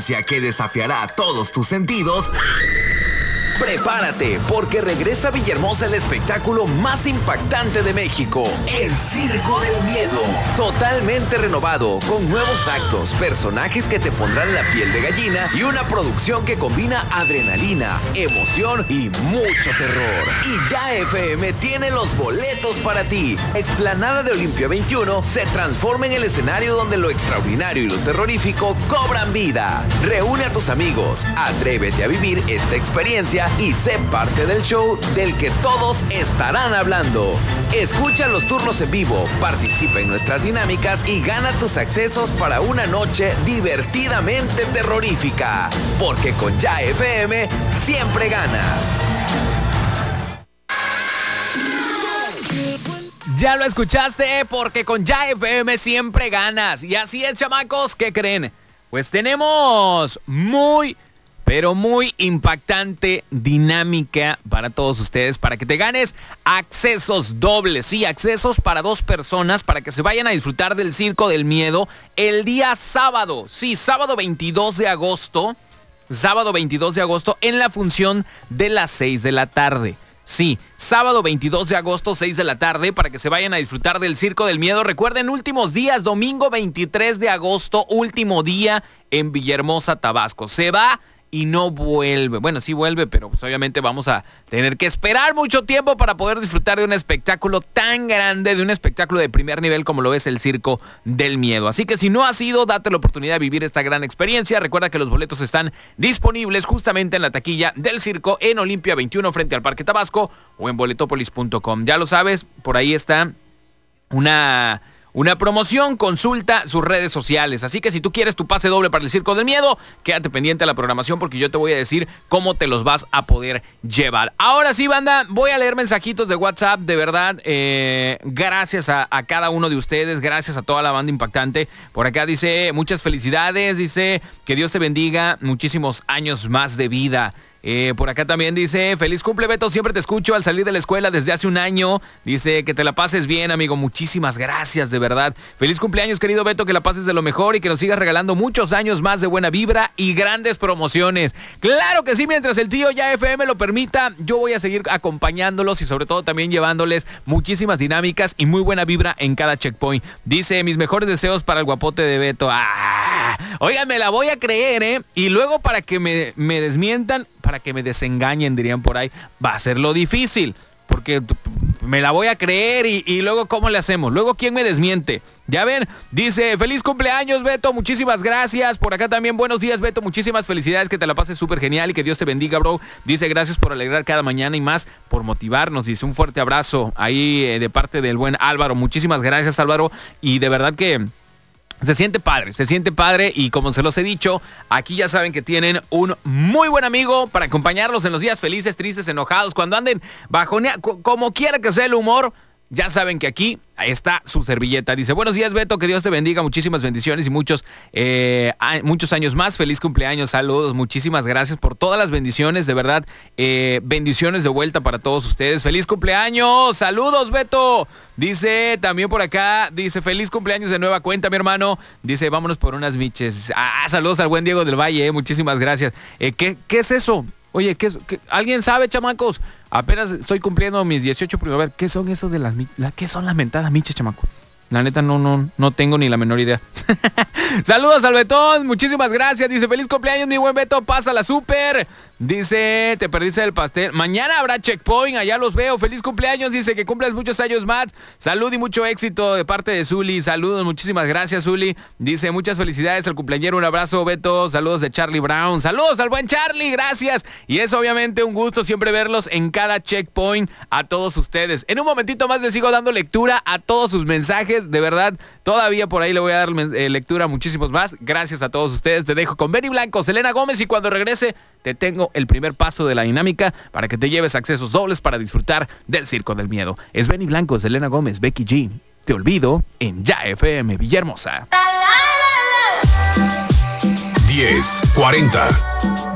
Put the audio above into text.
experiencia que desafiará todos tus sentidos. Prepárate, porque regresa a Villahermosa el espectáculo más impactante de México, el Circo del Miedo. Totalmente renovado, con nuevos actos, personajes que te pondrán la piel de gallina y una producción que combina adrenalina, emoción y mucho terror. Y Ya FM tiene los boletos para ti. Explanada de Olimpia 21 se transforma en el escenario donde lo extraordinario y lo terrorífico cobran vida. Reúne a tus amigos, atrévete a vivir esta experiencia y sé parte del show del que todos estarán hablando. Escucha los turnos en vivo, participa en nuestras dinámicas y gana tus accesos para una noche divertidamente terrorífica. Porque con Ya FM siempre ganas. Ya lo escuchaste, porque con Ya FM siempre ganas. Y así es, chamacos, ¿qué creen? Pues tenemos pero muy impactante dinámica para todos ustedes, para que te ganes accesos dobles, sí, accesos para 2 personas, para que se vayan a disfrutar del Circo del Miedo el día sábado, sí, sábado 22 de agosto, en la función de las 6 de la tarde. Sí, sábado 22 de agosto, 6 de la tarde, para que se vayan a disfrutar del Circo del Miedo. Recuerden, últimos días, domingo 23 de agosto, último día en Villahermosa, Tabasco. Se va y no vuelve. Bueno, sí vuelve, pero pues obviamente vamos a tener que esperar mucho tiempo para poder disfrutar de un espectáculo tan grande, de un espectáculo de primer nivel como lo es el Circo del Miedo. Así que si no has ido, date la oportunidad de vivir esta gran experiencia. Recuerda que los boletos están disponibles justamente en la taquilla del circo en Olimpia 21 frente al Parque Tabasco o en boletopolis.com. Ya lo sabes, por ahí está una promoción, consulta sus redes sociales. Así que si tú quieres tu pase doble para el Circo del Miedo, quédate pendiente a la programación porque yo te voy a decir cómo te los vas a poder llevar. Ahora sí, banda, voy a leer mensajitos de WhatsApp, de verdad. Gracias a cada uno de ustedes, gracias a toda la banda impactante. Por acá dice, muchas felicidades, dice, que Dios te bendiga, muchísimos años más de vida. Por acá también dice, feliz cumple, Beto, siempre te escucho al salir de la escuela desde hace un año. Dice, que te la pases bien, amigo, muchísimas gracias, de verdad. Feliz cumpleaños, querido Beto, que la pases de lo mejor y que nos sigas regalando muchos años más de buena vibra y grandes promociones. Claro que sí, mientras el tío Ya FM lo permita, yo voy a seguir acompañándolos y sobre todo también llevándoles muchísimas dinámicas y muy buena vibra en cada checkpoint. Dice, mis mejores deseos para el guapote de Beto. Oigan, me la voy a creer, y luego para que me desmientan, para que me desengañen, dirían por ahí, va a ser lo difícil, porque me la voy a creer y luego ¿cómo le hacemos? Luego ¿quién me desmiente? Ya ven, dice, feliz cumpleaños, Beto, muchísimas gracias. Por acá también, buenos días, Beto, muchísimas felicidades, que te la pases súper genial y que Dios te bendiga, bro. Dice, gracias por alegrar cada mañana y más por motivarnos. Dice, un fuerte abrazo ahí de parte del buen Álvaro. Muchísimas gracias, Álvaro, y de verdad que se siente padre y como se los he dicho, aquí ya saben que tienen un muy buen amigo para acompañarlos en los días felices, tristes, enojados, cuando anden bajoneados, como quiera que sea el humor. Ya saben que aquí está su servilleta. Dice, buenos días, Beto, que Dios te bendiga, muchísimas bendiciones y muchos años más. Feliz cumpleaños, saludos, muchísimas gracias por todas las bendiciones, de verdad. Bendiciones de vuelta para todos ustedes. Feliz cumpleaños, saludos, Beto. Dice también por acá, dice, feliz cumpleaños de nueva cuenta, mi hermano. Dice, vámonos por unas miches. Saludos al buen Diego del Valle, muchísimas gracias. ¿Qué es eso? Oye, ¿qué ¿alguien sabe, chamacos? Apenas estoy cumpliendo mis 18 primavera. ¿Qué son eso de qué son las mentadas miches, chamaco? La neta no tengo ni la menor idea. Saludos al Betón, muchísimas gracias. Dice, feliz cumpleaños, mi buen Beto, pásala súper. Dice, te perdiste el pastel. Mañana habrá checkpoint, allá los veo. Feliz cumpleaños, dice, que cumplas muchos años más. Salud y mucho éxito de parte de Zuli. Saludos, muchísimas gracias, Zuli. Dice, muchas felicidades al cumpleañero. Un abrazo, Beto. Saludos de Charlie Brown. Saludos al buen Charlie, gracias. Y es obviamente un gusto siempre verlos en cada checkpoint a todos ustedes. En un momentito más les sigo dando lectura a todos sus mensajes. De verdad, todavía por ahí le voy a dar lectura a muchísimos más. Gracias a todos ustedes. Te dejo con Benny Blanco, Selena Gómez, y cuando regrese te tengo el primer paso de la dinámica para que te lleves accesos dobles para disfrutar del Circo del Miedo. Es Benny Blanco, Selena Gómez, Becky G. Te olvido en Ya FM Villahermosa. 10:40